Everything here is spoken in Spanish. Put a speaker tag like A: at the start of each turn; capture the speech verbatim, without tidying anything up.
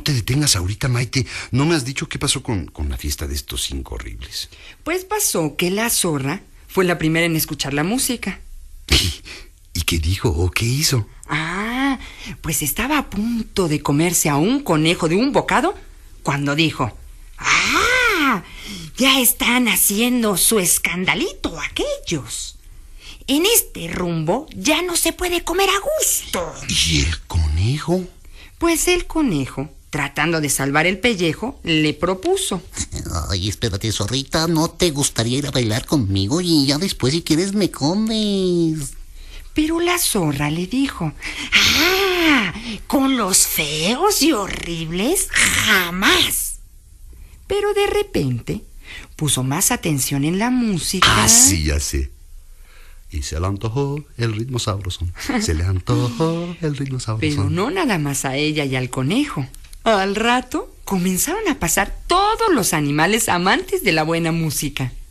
A: no te detengas ahorita, Maite. No me has dicho qué pasó con, con la fiesta de estos cinco horribles.
B: Pues pasó que la zorra fue la primera en escuchar la música.
A: ¿Y qué dijo o qué hizo?
B: Ah, pues estaba a punto de comerse a un conejo de un bocado cuando dijo: ¡Ah! Ya están haciendo su escandalito aquellos. En este rumbo ya no se puede comer a gusto.
A: ¿Y el conejo?
B: Pues el conejo, tratando de salvar el pellejo, le propuso:
C: Ay, espérate, zorrita, ¿no te gustaría ir a bailar conmigo? Y ya después, si quieres, me comes.
B: Pero la zorra le dijo: ¡Ah! ¿Con los feos y horribles? ¡Jamás! Pero de repente puso más atención en la música.
A: Ah, sí, ya sé. Y se le antojó el ritmo sabroso. Se le antojó el ritmo sabroso.
B: Pero no nada más a ella y al conejo. Al rato comenzaron a pasar todos los animales amantes de la buena música.